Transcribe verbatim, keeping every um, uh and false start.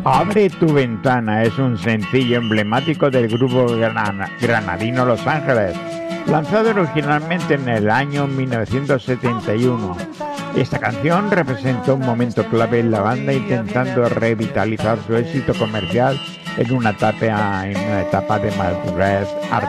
Abre tu ventana es un sencillo emblemático del grupo grana- granadino Los Ángeles, lanzado originalmente en el año mil novecientos setenta y uno. Esta canción representó un momento clave en la banda intentando revitalizar su éxito comercial en una etapa, en una etapa de madurez artística.